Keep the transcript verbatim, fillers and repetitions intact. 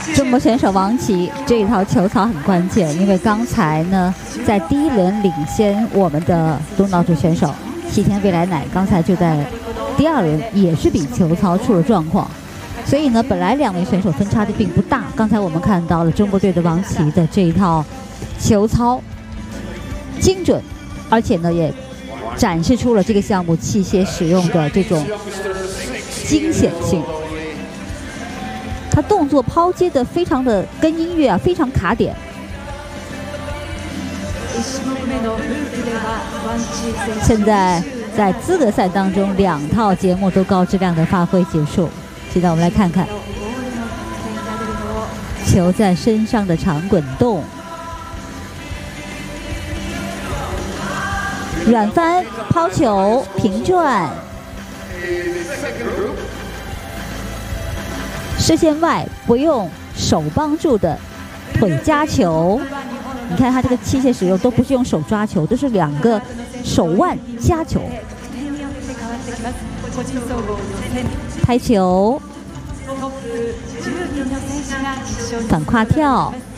中国选手王琦这一套球操很关键，因为刚才呢，在第一轮领先我们的东道主选手西田未来乃，刚才就在第二轮也是比球操出了状况，所以呢，本来两名选手分差的并不大。刚才我们看到了中国队的王琦的这一套球操精准，而且呢也展示出了这个项目器械使用的这种惊险性。他动作抛接的非常的跟音乐啊非常卡点。现在在资格赛当中，两套节目都高质量的发挥结束。现在我们来看看球在身上的长滚动，软翻、抛球、平转，视线外不用手帮助的腿夹球。你看他这个器械使用都不是用手抓球，都是两个手腕夹球。拍球，反胯跳，